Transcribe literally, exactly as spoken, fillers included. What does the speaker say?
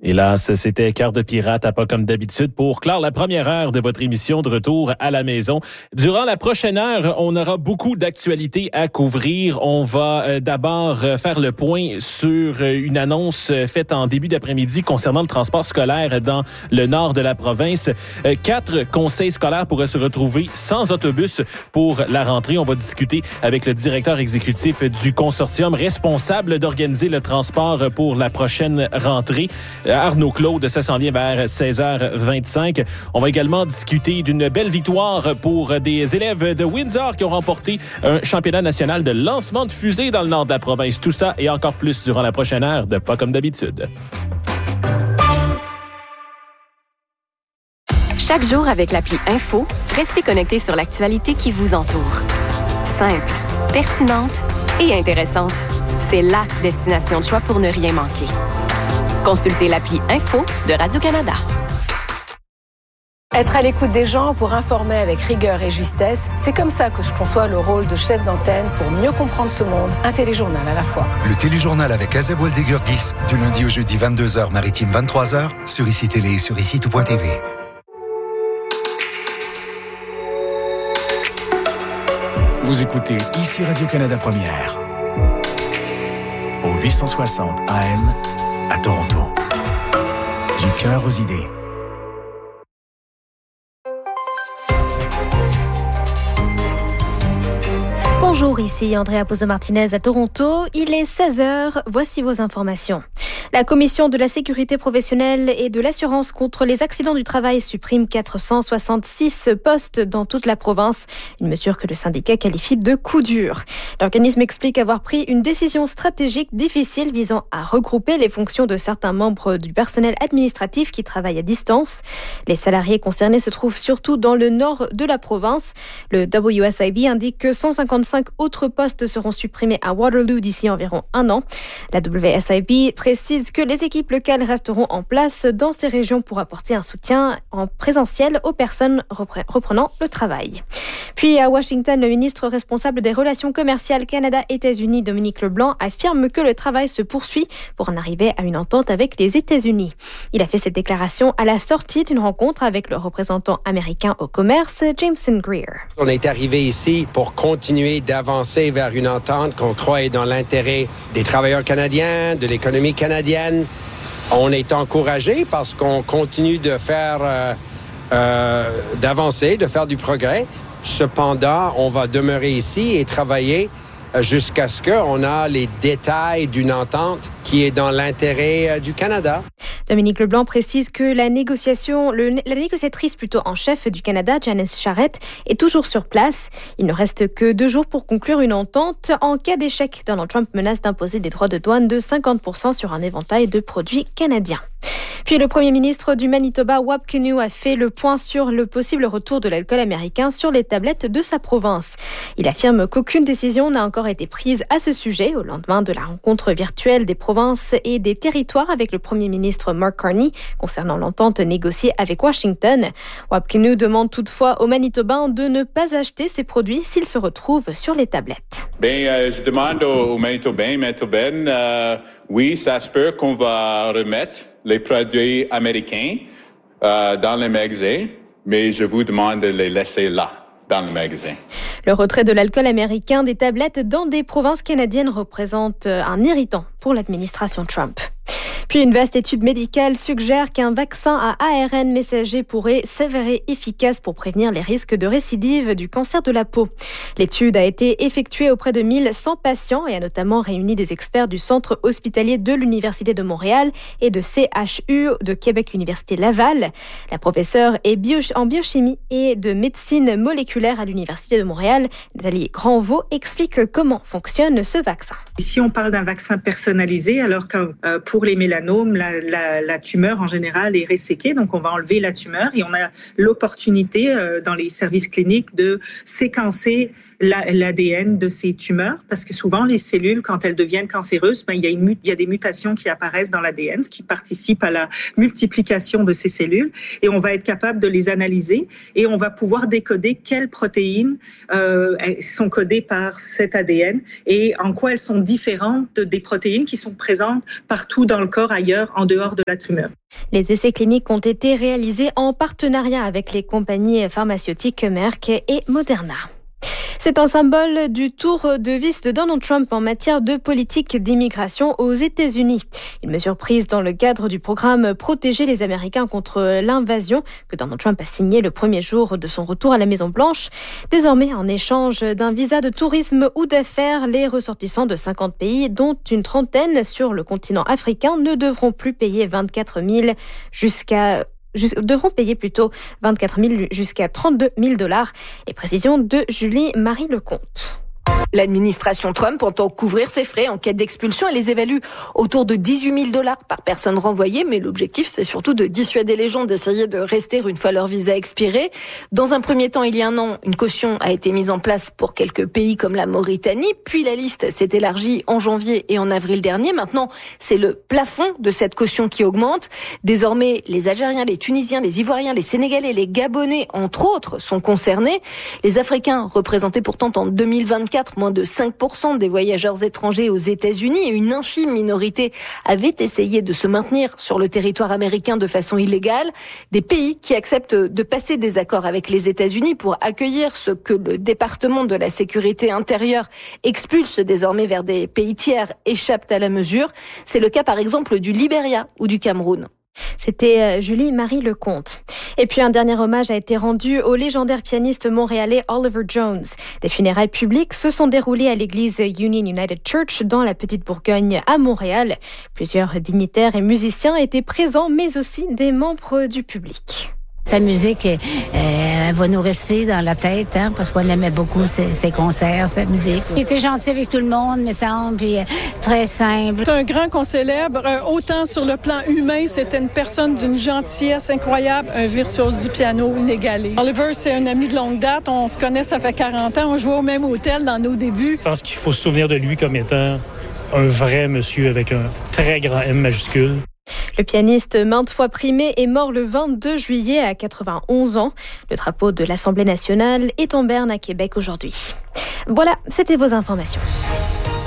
Hélas, c'était Cœur de pirate à pas comme d'habitude pour clore la première heure de votre émission de retour à la maison. Durant la prochaine heure, on aura beaucoup d'actualités à couvrir. On va euh, d'abord faire le point sur une annonce faite en début d'après-midi concernant le transport scolaire dans le nord de la province. Euh, quatre conseils scolaires pourraient se retrouver sans autobus pour la rentrée. On va discuter avec le directeur exécutif du consortium responsable d'organiser le transport pour la prochaine rentrée. Arnaud Claude, ça s'en vient vers seize heures vingt-cinq. On va également discuter d'une belle victoire pour des élèves de Windsor qui ont remporté un championnat national de lancement de fusée dans le nord de la province. Tout ça et encore plus durant la prochaine heure de Pas comme d'habitude. Chaque jour avec l'appli Info, restez connectés sur l'actualité qui vous entoure. Simple, pertinente et intéressante. C'est la destination de choix pour ne rien manquer. Consultez l'appli Info de Radio-Canada. Être à l'écoute des gens pour informer avec rigueur et justesse, c'est comme ça que je conçois le rôle de chef d'antenne pour mieux comprendre ce monde. Un téléjournal à la fois. Le téléjournal avec Azeb Waldegurgis, du lundi au jeudi vingt-deux heures, maritime vingt-trois heures, sur ICI Télé et sur ici tout point t v. Vous écoutez ici Radio-Canada Première, au huit cent soixante A M à Toronto. Du cœur aux idées. Bonjour, ici Andrea Pozo-Martinez à Toronto. Il est seize heures, voici vos informations. La Commission de la sécurité professionnelle et de l'assurance contre les accidents du travail supprime quatre cent soixante-six postes dans toute la province, une mesure que le syndicat qualifie de coup dur. L'organisme explique avoir pris une décision stratégique difficile visant à regrouper les fonctions de certains membres du personnel administratif qui travaillent à distance. Les salariés concernés se trouvent surtout dans le nord de la province. Le W S I B indique que cent cinquante-cinq autres postes seront supprimés à Waterloo d'ici environ un an. La W S I B précise que les équipes locales resteront en place dans ces régions pour apporter un soutien en présentiel aux personnes reprenant le travail. Puis à Washington, le ministre responsable des relations commerciales Canada-États-Unis, Dominique LeBlanc, affirme que le travail se poursuit pour en arriver à une entente avec les États-Unis. Il a fait cette déclaration à la sortie d'une rencontre avec le représentant américain au commerce, Jameson Greer. On est arrivé ici pour continuer d'avancer vers une entente qu'on croit est dans l'intérêt des travailleurs canadiens, de l'économie canadienne. On est encouragé parce qu'on continue de faire, euh, euh, d'avancer, de faire du progrès. Cependant, on va demeurer ici et travailler jusqu'à ce qu'on ait les détails d'une entente qui est dans l'intérêt du Canada. Dominique LeBlanc précise que la négociation, le, la négociatrice plutôt en chef du Canada, Janice Charette, est toujours sur place. Il ne reste que deux jours pour conclure une entente. En cas d'échec, Donald Trump menace d'imposer des droits de douane de cinquante pour cent sur un éventail de produits canadiens. Puis le premier ministre du Manitoba, Wab Kinew, a fait le point sur le possible retour de l'alcool américain sur les tablettes de sa province. Il affirme qu'aucune décision n'a encore été prise à ce sujet au lendemain de la rencontre virtuelle des provinces et des territoires avec le premier ministre Mark Carney concernant l'entente négociée avec Washington. Wab Kinew demande toutefois aux Manitobains de ne pas acheter ces produits s'ils se retrouvent sur les tablettes. Bien, euh, je demande aux, aux Manitobains, Manitobaines, euh, oui, ça se peut qu'on va remettre les produits américains euh, dans les magasins, mais je vous demande de les laisser là, dans le magasin. Le retrait de l'alcool américain des tablettes dans des provinces canadiennes représente un irritant pour l'administration Trump. Puis une vaste étude médicale suggère qu'un vaccin à A R N messager pourrait s'avérer efficace pour prévenir les risques de récidive du cancer de la peau. L'étude a été effectuée auprès de mille cent patients et a notamment réuni des experts du Centre hospitalier de l'Université de Montréal et de C H U de Québec Université Laval. La professeure est bio- en biochimie et de médecine moléculaire à l'Université de Montréal, Nathalie Granvaux, explique comment fonctionne ce vaccin. Ici, on parle d'un vaccin personnalisé, alors que euh, pour les mélanomes, La, la, la tumeur en général est resséquée, donc on va enlever la tumeur et on a l'opportunité euh, dans les services cliniques de séquencer la, l'A D N de ces tumeurs, parce que souvent les cellules, quand elles deviennent cancéreuses, ben, il y a une, il y a des mutations qui apparaissent dans l'A D N, ce qui participe à la multiplication de ces cellules, et on va être capable de les analyser et on va pouvoir décoder quelles protéines euh, sont codées par cet A D N et en quoi elles sont différentes de, des protéines qui sont présentes partout dans le corps ailleurs en dehors de la tumeur. Les essais cliniques ont été réalisés en partenariat avec les compagnies pharmaceutiques Merck et Moderna. C'est un symbole du tour de vis de Donald Trump en matière de politique d'immigration aux États-Unis. Une mesure prise dans le cadre du programme Protéger les Américains contre l'invasion que Donald Trump a signé le premier jour de son retour à la Maison-Blanche. Désormais, en échange d'un visa de tourisme ou d'affaires, les ressortissants de cinquante pays, dont une trentaine sur le continent africain, ne devront plus payer vingt-quatre mille jusqu'à devront payer plutôt vingt-quatre mille jusqu'à trente-deux mille dollars. Et précision de Julie Marie Lecomte. L'administration Trump entend couvrir ses frais en cas d'expulsion et les évalue autour de dix-huit mille dollars par personne renvoyée. Mais l'objectif, c'est surtout de dissuader les gens d'essayer de rester une fois leur visa expiré. Dans un premier temps, il y a un an, une caution a été mise en place pour quelques pays comme la Mauritanie. Puis la liste s'est élargie en janvier et en avril dernier. Maintenant, c'est le plafond de cette caution qui augmente. Désormais, les Algériens, les Tunisiens, les Ivoiriens, les Sénégalais, les Gabonais, entre autres, sont concernés. Les Africains représentaient pourtant en deux mille vingt-quatre moins de cinq pour cent des voyageurs étrangers aux États-Unis et une infime minorité avait essayé de se maintenir sur le territoire américain de façon illégale. Des pays qui acceptent de passer des accords avec les États-Unis pour accueillir ce que le département de la sécurité intérieure expulse désormais vers des pays tiers échappent à la mesure. C'est le cas par exemple du Libéria ou du Cameroun. C'était Julie Marie Lecomte. Et puis un dernier hommage a été rendu au légendaire pianiste montréalais Oliver Jones. Des funérailles publiques se sont déroulées à l'église Union United Church dans la Petite Bourgogne à Montréal. Plusieurs dignitaires et musiciens étaient présents, mais aussi des membres du public. Sa musique, euh, elle va nous rester dans la tête, hein, parce qu'on aimait beaucoup ses, ses concerts, sa musique. Il était gentil avec tout le monde, me semble, puis euh, très simple. C'est un grand qu'on célèbre, euh, autant sur le plan humain, c'était une personne d'une gentillesse incroyable, un virtuose du piano inégalé. Oliver, c'est un ami de longue date, on se connaît, ça fait quarante ans, on jouait au même hôtel dans nos débuts. Je pense qu'il faut se souvenir de lui comme étant un vrai monsieur avec un très grand M majuscule. Le pianiste, maintes fois primé, est mort le vingt-deux juillet à quatre-vingt-onze ans. Le drapeau de l'Assemblée nationale est en berne à Québec aujourd'hui. Voilà, c'était vos informations.